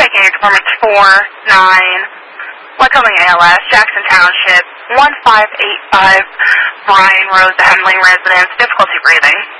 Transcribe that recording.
taking your department 4-9, Lycoming ALS, Jackson Township, 1585, Bryan Road, the Hemling residence, difficulty breathing.